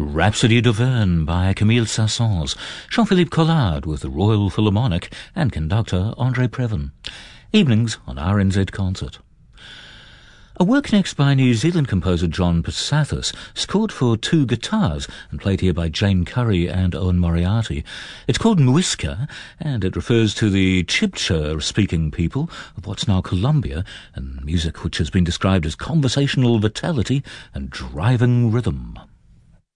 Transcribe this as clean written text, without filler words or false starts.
Rhapsody d'Auvergne by Camille Saint-Saëns, Jean-Philippe Collard with the Royal Philharmonic and conductor André Previn. Evenings on RNZ Concert. A work next by New Zealand composer John Passathis, scored for 2 guitars and played here by Jane Curry and Owen Moriarty. It's called Muisca, and it refers to the Chibcha-speaking people of what's now Colombia, and music which has been described as conversational vitality and driving rhythm.